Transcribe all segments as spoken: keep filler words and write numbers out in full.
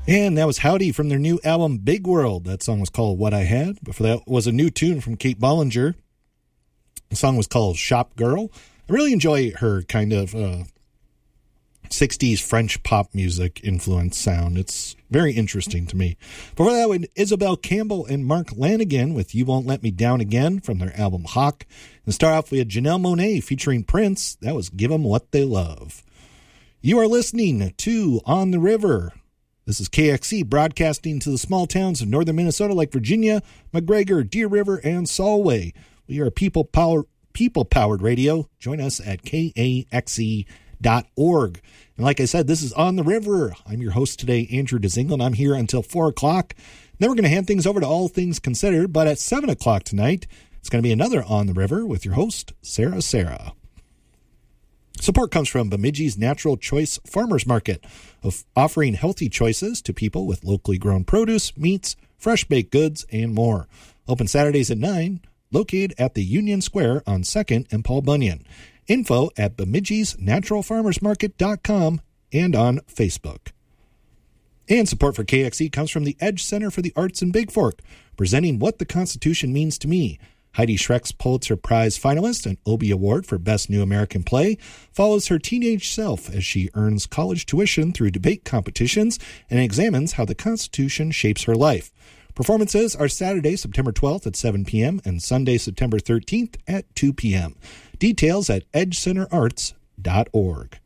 And that was Howdy from their new album, Big World. That song was called What I Had. Before that was a new tune from Kate Bollinger. The song was called Shop Girl. I really enjoy her kind of uh, sixties French pop music influence sound. It's very interesting to me. Before that, we had Isabel Campbell and Mark Lanigan with You Won't Let Me Down Again from their album Hawk. And to start off, we had Janelle Monáe featuring Prince. That was Give 'Em What They Love. You are listening to On the River. This is K X E broadcasting to the small towns of northern Minnesota like Virginia, McGregor, Deer River, and Solway. We are people power, people-powered radio. Join us at K A X E dot org. And like I said, this is On the River. I'm your host today, Andrew DeZingle, and I'm here until four o'clock. Then we're going to hand things over to All Things Considered, but at seven o'clock tonight, it's going to be another On the River with your host, Sarah Sarah. Support comes from Bemidji's Natural Choice Farmers Market, of offering healthy choices to people with locally grown produce, meats, fresh baked goods, and more. Open Saturdays at nine, located at the Union Square on second and Paul Bunyan. Info at Bemidji's Natural Farmers Market dot com and on Facebook. And support for K X E comes from the Edge Center for the Arts in Big Fork, presenting What the Constitution Means to Me. Heidi Schreck's Pulitzer Prize finalist and Obie Award for Best New American Play follows her teenage self as she earns college tuition through debate competitions and examines how the Constitution shapes her life. Performances are Saturday, September twelfth at seven p.m. and Sunday, September thirteenth at two p.m. Details at edge center arts dot org.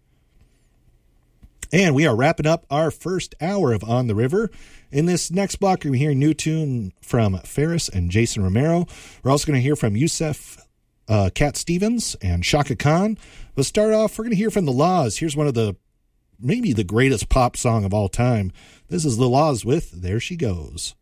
And we are wrapping up our first hour of On the River. In this next block, you're going to hear a new tune from Ferris and Jason Romero. We're also going to hear from Yusef uh, Cat Stevens and Shaka Khan. We'll start off, we're going to hear from The Laws. Here's one of the, maybe the greatest pop song of all time. This is The Laws with There She Goes.